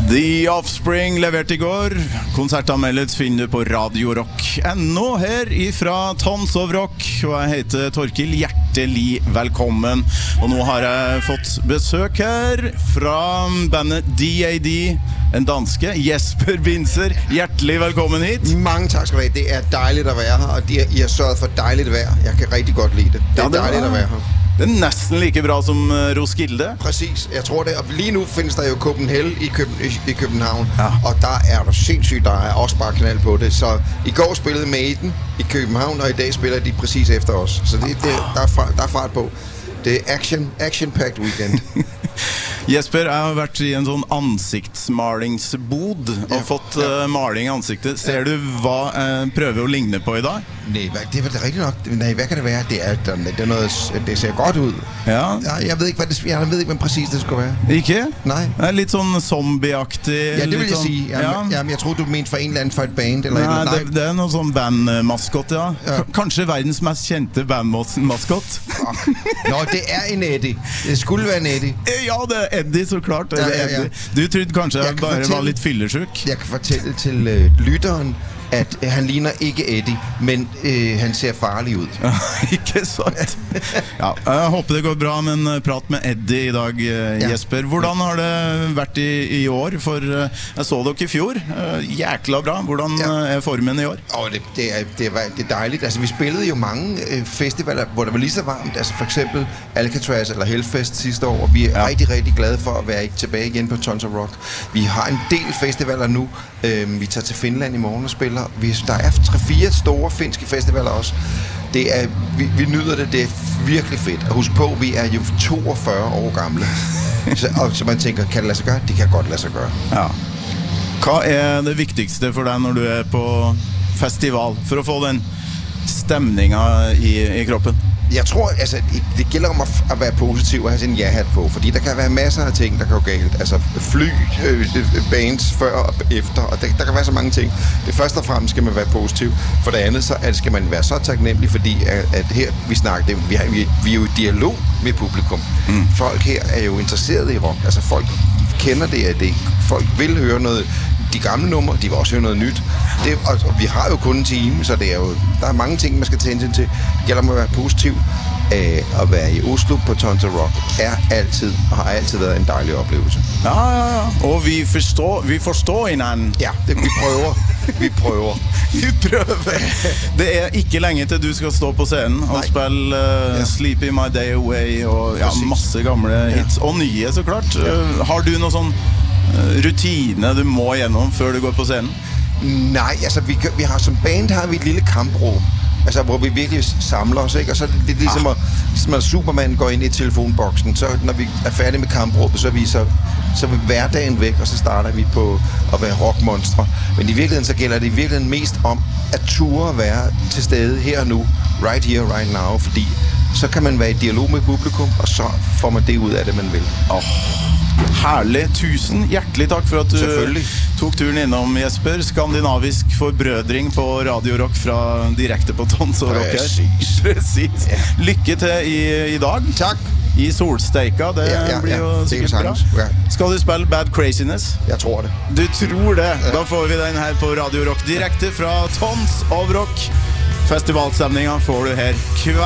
The Offspring levert I går. Konsertanmeldet finner du på Radio Rock. Nå her ifra Tons of Rock. Og jeg heter Torkil. Hjertelig velkommen. Og nå har jeg fått besøk her fra bandet DAD. En danske, Jesper Binzer. Hjertelig velkommen hit. Mange tak skal du ha. Det dejligt at være her. Og I har sørget for dejligt vejr. Jeg kan rigtig godt lide det. Det dejligt at være her. Det næsten like bra som Roskilde. Præcis, jeg tror det. Og lige nu findes der jo Copenhagen i København. Ja. Og der der sindssygt, der også bare knald på det. Så i går spillede Maiden i København, og i dag spiller de præcis efter os. Så der er fart på. Det er action-packed weekend. Jesper, jeg har vært I en sånn ansiktsmalingsbod og fått maling I ansiktet. Ser du hva jeg prøver å ligne på I dag? Nej, det er rigtigt nok. Nej, hvad kan det være? Det er noget, det ser godt ud. Ja. Jeg ved ikke, hvad præcis det skulle være. Ikke? Nej. Det er litt sånn zombieaktig. Ja, det vil jeg sige. Jamen, jeg tror du mente for en eller anden for et band eller nej, et. Nej, det er noe sånn bandmaskot, ja. Kanskje verdens mest kjente bandmaskot. Nå, det er en Eddie. Det skulle være en Eddie. Ja, det er Eddie, så klart. Ja. Du trodde kanskje jeg bare var litt fyllesyk. Jeg kan fortælle til lytteren, at han ligner ikke Eddie, men han ser farlig ud. Ikke sant. Ja, jeg håper det går bra med en prat med Eddie I dag, Jesper. Hvordan har det vært I år? For jeg så dere I fjor. Jækla bra. Hvordan formen I år? Det er dejligt. Altså, vi spillede jo mange festivaler, hvor det var lige så varmt. Altså for eksempel Alcatraz eller Hellfest sidste år. Og vi er rigtig, rigtig glade for at være tilbage igen på Tons of Rock. Vi har en del festivaler nu. Vi tager til Finland I morgen og spiller. Der er 3-4 store finske festivaler også. Vi nyder det. Det er virkelig fedt. Og husk på, vi er jo 42 år gamle. Så man tænker, kan det lade sig gøre? Det kan godt lade sig gøre. Ja. Hvad det vigtigste for dig, når du på festival, for at få den stemningen I kroppen? Jeg tror, altså, det gælder om at være positiv og have sin ja-hat på, fordi der kan være masser af ting, der går galt. Altså fly, bands før og efter, og der kan være så mange ting. Det første og fremmest skal man være positiv. For det andet, så skal man være så taknemmelig, fordi at her, vi er jo I dialog med publikum. Folk her er jo interesserede I rock. Altså folk kender det. Folk vil høre noget. De gamle numre, de vil også høre noget nyt. Og vi har jo kun en time, så der er mange ting, man skal tage hensyn til. Det gælder om at være positiv. At være I Oslo på Tons of Rock har altid været en dejlig oplevelse. Ja. Og vi forstår hinanden. Ja, vi prøver. Vi prøver. Det ikke lenge til du skal stå på scenen og spille Sleepy My Day Away og masse gamle hits. Og nye, så klart. Har du noe sånn rutine du må gjennom før du går på scenen? Nej, altså vi har som band har vi et lille kampråb. Altså, hvor vi virkelig samler os, ikke? Og så er det ligesom at Superman går ind I telefonboksen, så når vi er færdige med kampråbet, så er vi hverdagen væk, og så starter vi på at være rockmonstre. Men I virkeligheden, så gælder det I virkeligheden mest om at ture være til stede her og nu, right here, right now, fordi så kan man være I dialog med publikum, og så får man det ud af det, man vil. Herlig, tusen hjertelig takk for at du tok turen innom, Jesper. Skandinavisk forbrødring på Radio Rock fra direkte på Tons of Rock her. Precis. Lykke til I dag. Takk. I solsteika, det blir jo sikkert bra. Skal du spille Bad Craziness? Jeg tror det. Du tror det? Da får vi den her på Radio Rock direkte fra Tons of Rock. Festivalstemningen får du her